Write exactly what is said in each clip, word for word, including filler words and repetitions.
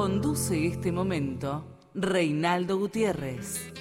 Conduce este momento Reinaldo Gutiérrez.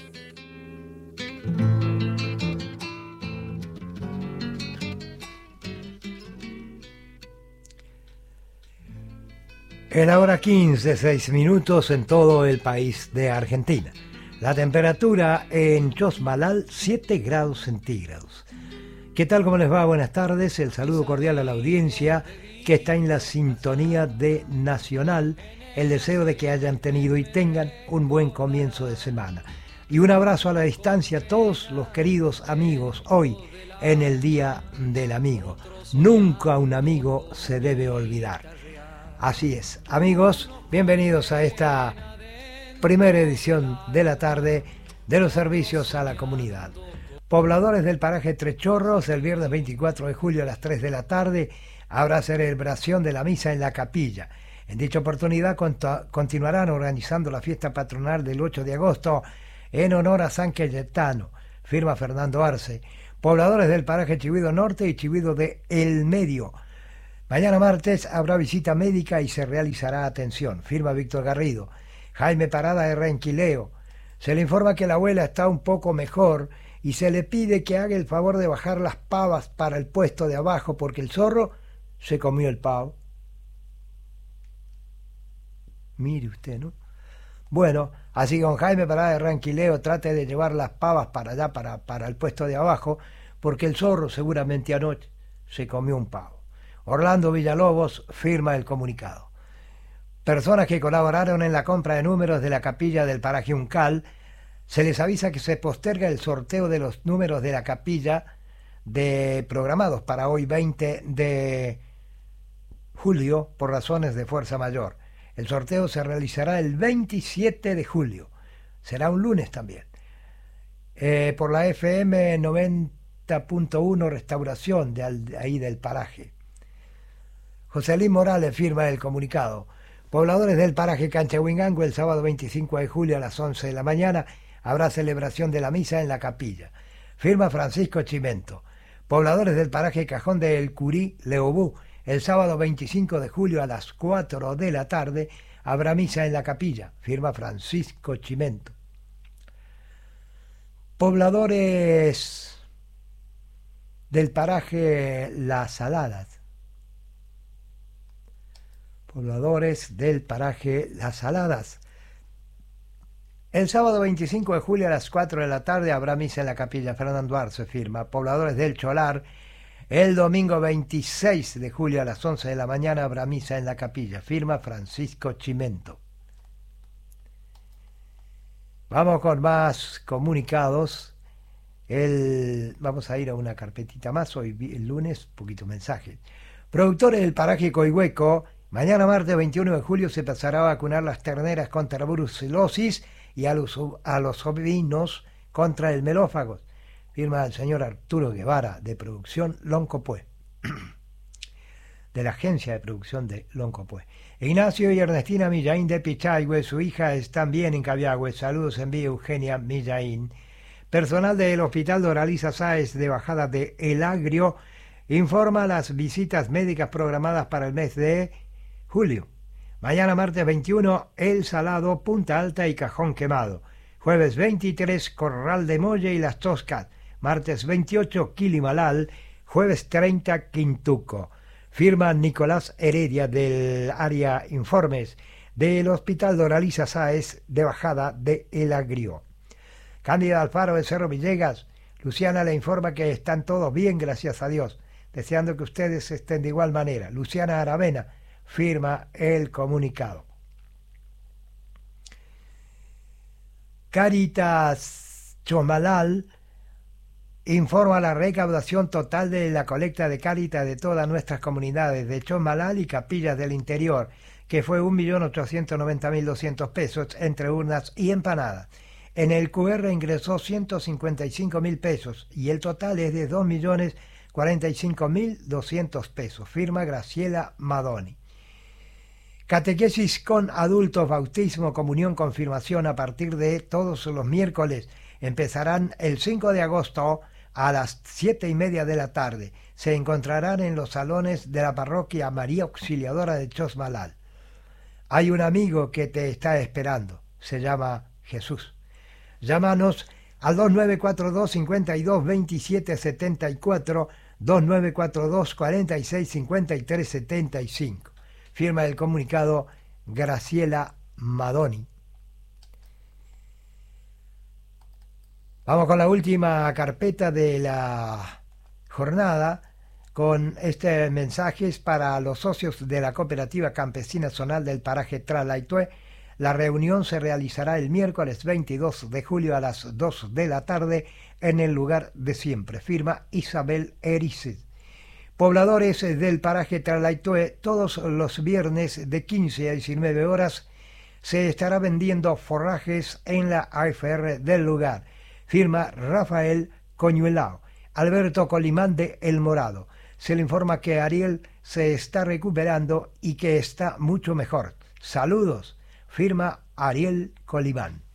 En la hora quince, seis minutos en todo el país de Argentina. La temperatura en Chosmalal, siete grados centígrados. ¿Qué tal? ¿Cómo les va? Buenas tardes. El saludo cordial a la audiencia que está en la sintonía de Nacional. El deseo de que hayan tenido y tengan un buen comienzo de semana. Y un abrazo a la distancia a todos los queridos amigos hoy en el Día del Amigo. Nunca un amigo se debe olvidar. Así es, amigos, bienvenidos a esta primera edición de la tarde de los servicios a la comunidad. Pobladores del paraje Tres Chorros, el viernes veinticuatro de julio a las tres de la tarde habrá celebración de la misa en la capilla. En dicha oportunidad continuarán organizando la fiesta patronal del ocho de agosto en honor a San Cayetano, firma Fernando Arce. Pobladores del paraje Chivido Norte y Chivido de El Medio. Mañana martes habrá visita médica y se realizará atención, firma Víctor Garrido. Jaime Parada de Renquileo. Se le informa que la abuela está un poco mejor y se le pide que haga el favor de bajar las pavas para el puesto de abajo porque el zorro se comió el pavo. Mire usted, ¿no? Bueno, así con Jaime Parada de Renquileo trate de llevar las pavas para allá, para, para el puesto de abajo, porque el zorro seguramente anoche se comió un pavo. Orlando Villalobos firma el comunicado. Personas que colaboraron en la compra de números de la capilla del paraje Uncal, se les avisa que se posterga el sorteo de los números de la capilla de programados para hoy veinte de julio por razones de fuerza mayor. El sorteo se realizará el veintisiete de julio. Será un lunes también. Eh, por la F M noventa punto uno Restauración de, al, de ahí del paraje. José Luis Morales firma el comunicado. Pobladores del paraje Canchahuingango, el sábado veinticinco de julio a las once de la mañana habrá celebración de la misa en la capilla. Firma Francisco Chimento. Pobladores del paraje Cajón de El Curí, Leobú, el sábado veinticinco de julio a las cuatro de la tarde habrá misa en la capilla. Firma Francisco Chimento. Pobladores del paraje Las Saladas. Pobladores del paraje Las Saladas. El sábado veinticinco de julio a las cuatro de la tarde habrá misa en la capilla. Fernando Arce firma. Pobladores del Cholar. El domingo veintiséis de julio a las once de la mañana habrá misa en la capilla. Firma Francisco Chimento. Vamos con más comunicados. El, vamos a ir a una carpetita más. Hoy el lunes, poquito mensaje. Productores del paraje Coihueco. Mañana martes veintiuno de julio se pasará a vacunar las terneras contra brucelosis y a los, a los ovinos contra el melófago. Firma el señor Arturo Guevara de Producción Loncopué, de la agencia de producción de Loncopué. Ignacio y Ernestina Millaín de Pichayhue, su hija están bien en Cabiagüe. Saludos envía Eugenia Millaín. Personal del Hospital Doraliza Sáez de Bajada de El Agrio informa las visitas médicas programadas para el mes de julio. Mañana martes veintiuno, El Salado, Punta Alta y Cajón Quemado. Jueves veintitrés, Corral de Molle y Las Toscas. Martes veintiocho, Quilimalal. Jueves treinta, Quintuco. Firma Nicolás Heredia del área Informes del Hospital Doraliza Sáez de Bajada de El Agrio. Cándida Alfaro de Cerro Villegas. Luciana le informa que están todos bien, gracias a Dios. Deseando que ustedes estén de igual manera. Luciana Aravena firma el comunicado. Cáritas Chomalal informa la recaudación total de la colecta de Cáritas de todas nuestras comunidades de Chomalal y Capillas del Interior, que fue un millón ochocientos noventa mil doscientos pesos entre urnas y empanadas. En el Q R ingresó ciento cincuenta y cinco mil pesos y el total es de dos millones cuarenta y cinco mil doscientos pesos. Firma Graciela Madoni. Catequesis con adultos, bautismo, comunión, confirmación a partir de todos los miércoles. Empezarán el cinco de agosto a las siete y media de la tarde. Se encontrarán en los salones de la parroquia María Auxiliadora de Chosmalal. Hay un amigo que te está esperando, se llama Jesús. Llámanos al dos nueve cuatro dos, cinco dos, dos siete siete cuatro, dos nueve cuatro dos, cuatro seis, cinco tres siete cinco. Firma el comunicado Graciela Madoni. Vamos con la última carpeta de la jornada, con este mensajes para los socios de la Cooperativa Campesina Zonal del paraje Tralaitué. La reunión se realizará el miércoles veintidós de julio a las dos de la tarde en el lugar de siempre. Firma Isabel Erices. Pobladores del paraje Tralaitué, todos los viernes de quince a diecinueve horas se estará vendiendo forrajes en la A F R del lugar. Firma Rafael Coñuelao. Alberto Colimán de El Morado. Se le informa que Ariel se está recuperando y que está mucho mejor. Saludos. Firma Ariel Colimán.